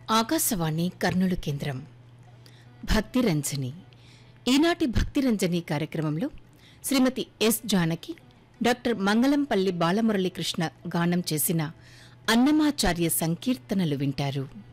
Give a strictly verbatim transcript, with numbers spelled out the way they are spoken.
ఆకాశవాణి కర్నూలు కేంద్రం భక్తిరంజని. ఈనాటి భక్తిరంజని కార్యక్రమంలో శ్రీమతి ఎస్ జానకి, డాక్టర్ మంగళంపల్లి బాలమురళీకృష్ణ గానం చేసిన అన్నమాచార్య సంకీర్తనలు వింటారు.